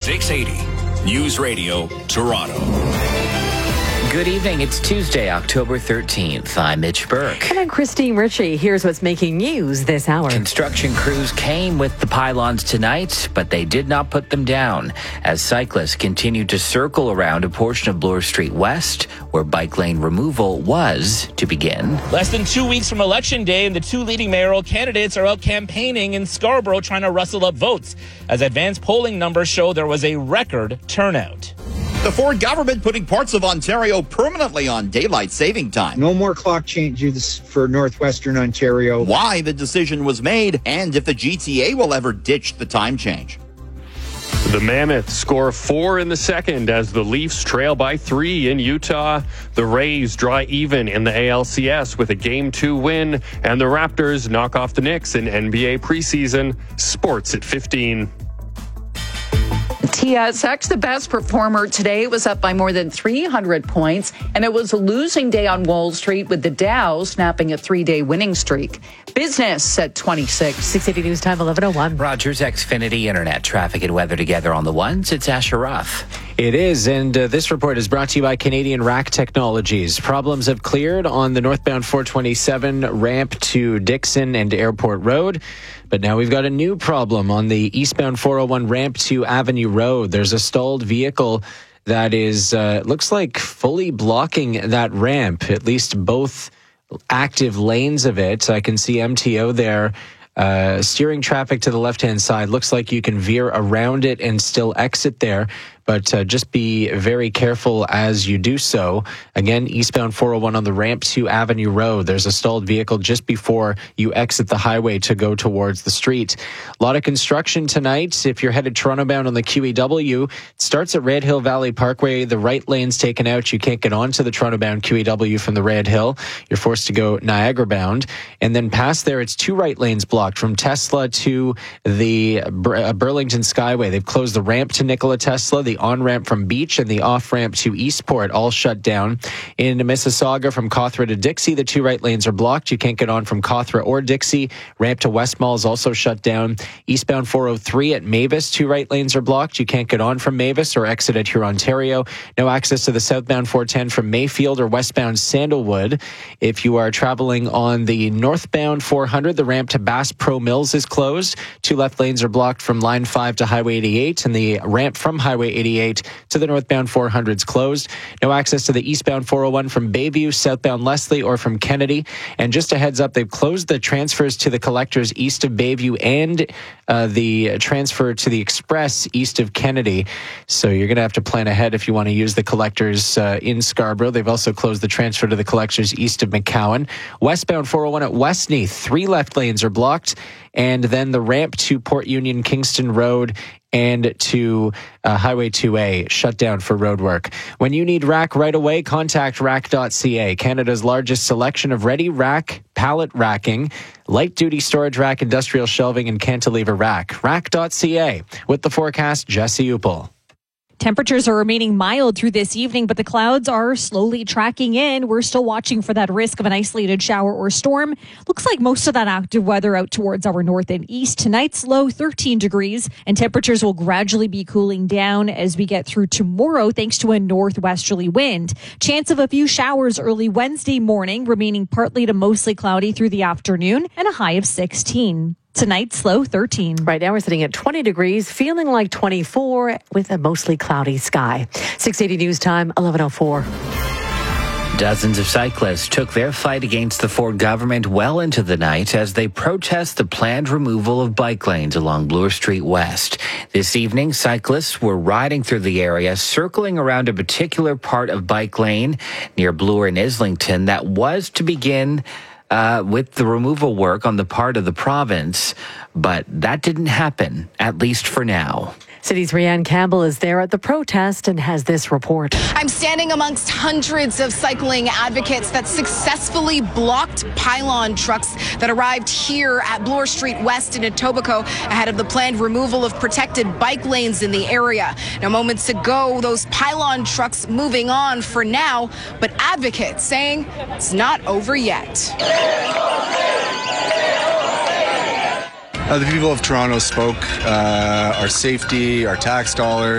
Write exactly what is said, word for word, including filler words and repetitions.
six eighty News Radio, Toronto. Good evening. It's Tuesday, October thirteenth. I'm Mitch Burke. And I'm Christine Ritchie. Here's what's making news this hour. Construction crews came with the pylons tonight, but they did not put them down as cyclists continued to circle around a portion of Bloor Street West, where bike lane removal was to begin. Less than two weeks from Election Day, and the two leading mayoral candidates are out campaigning in Scarborough trying to rustle up votes, as advanced polling numbers show there was a record turnout. The Ford government putting parts of Ontario permanently on daylight saving time. No more clock changes for northwestern Ontario. Why the decision was made, and if the G T A will ever ditch the time change. The Mammoths score four in the second as the Leafs trail by three in Utah. The Rays draw even in the A L C S with a game two win, and the Raptors knock off the Knicks in N B A preseason. Sports at fifteen. T S X, the best performer today, was up by more than three hundred points, and it was a losing day on Wall Street with the Dow snapping a three-day winning streak. Business at twenty-six. six eighty News Time, eleven oh one. Rogers Xfinity Internet traffic and weather together on the ones. It's Asher Ruff. It is, and uh, this report is brought to you by Canadian Rack Technologies. Problems have cleared on the northbound four twenty-seven ramp to Dixon and Airport Road. But now we've got a new problem on the eastbound four oh one ramp to Avenue Road. There's a stalled vehicle that is, uh, looks like fully blocking that ramp, at least both active lanes of it. I can see M T O there uh, steering traffic to the left-hand side. Looks like you can veer around it and still exit there. But uh, just be very careful as you do so. Again, eastbound four oh one on the ramp to Avenue Road. There's a stalled vehicle just before you exit the highway to go towards the street. A lot of construction tonight. If you're headed Toronto bound on the Q E W, it starts at Red Hill Valley Parkway. The right lane's taken out. You can't get onto the Toronto bound Q E W from the Red Hill. You're forced to go Niagara bound. And then past there, it's two right lanes blocked from Tesla to the Bur- Burlington Skyway. They've closed the ramp to Nikola Tesla, the on-ramp from Beach, and the off-ramp to Eastport, all shut down. In Mississauga, from Cawthra to Dixie, the two right lanes are blocked. You can't get on from Cawthra or Dixie. Ramp to West Mall is also shut down. Eastbound four oh three at Mavis, two right lanes are blocked. You can't get on from Mavis or exit at Huron, Ontario. No access to the southbound four ten from Mayfield or westbound Sandalwood. If you are traveling on the northbound four hundred, the ramp to Bass Pro Mills is closed. Two left lanes are blocked from Line five to Highway eighty-eight, and the ramp from Highway eighty-eight to the northbound four hundred is closed. No access to the eastbound four oh one from Bayview, southbound Leslie, or from Kennedy. And just a heads up, they've closed the transfers to the collectors east of Bayview and uh, the transfer to the express east of Kennedy. So you're going to have to plan ahead if you want to use the collectors uh, in Scarborough. They've also closed the transfer to the collectors east of McCowan. Westbound four oh one at Westneath, three left lanes are blocked. And then the ramp to Port Union, Kingston Road, and to uh, Highway two A shut down for road work. When you need rack right away, contact rack dot c a, Canada's largest selection of ready rack, pallet racking, light-duty storage rack, industrial shelving, and cantilever rack. rack dot c a. With the forecast, Jesse Upel. Temperatures are remaining mild through this evening, but the clouds are slowly tracking in. We're still watching for that risk of an isolated shower or storm. Looks like most of that active weather out towards our north and east. Tonight's low thirteen degrees, and temperatures will gradually be cooling down as we get through tomorrow thanks to a northwesterly wind. Chance of a few showers early Wednesday morning, remaining partly to mostly cloudy through the afternoon, and a high of sixteen. Tonight's low thirteen. Right now we're sitting at twenty degrees, feeling like twenty-four with a mostly cloudy sky. six eighty News Time, eleven oh four. Dozens of cyclists took their fight against the Ford government well into the night as they protest the planned removal of bike lanes along Bloor Street West. This evening, cyclists were riding through the area, circling around a particular part of bike lane near Bloor and Islington that was to begin Uh, with the removal work on the part of the province, but that didn't happen, at least for now. City's Rianne Campbell is there at the protest and has this report. I'm standing amongst hundreds of cycling advocates that successfully blocked pylon trucks that arrived here at Bloor Street West in Etobicoke ahead of the planned removal of protected bike lanes in the area. Now, moments ago, those pylon trucks moving on for now, but advocates saying it's not over yet. Uh, the people of Toronto spoke, uh, our safety, our tax dollars.